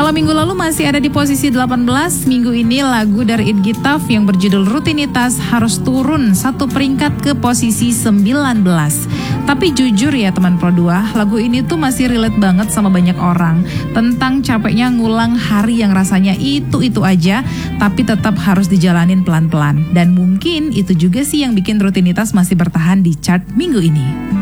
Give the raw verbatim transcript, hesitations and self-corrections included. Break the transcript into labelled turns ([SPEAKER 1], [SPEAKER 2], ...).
[SPEAKER 1] Kalau minggu lalu masih ada di posisi delapan belas, minggu ini lagu dari It Gitaf yang berjudul Rutinitas harus turun satu peringkat ke posisi sembilan belas. Tapi jujur ya teman Pro dua, lagu ini tuh masih relate banget sama banyak orang. Tentang capeknya ngulang hari yang rasanya itu-itu aja, tapi tetap harus dijalanin pelan-pelan. Dan mungkin itu juga sih yang bikin Rutinitas masih bertahan di chart minggu ini.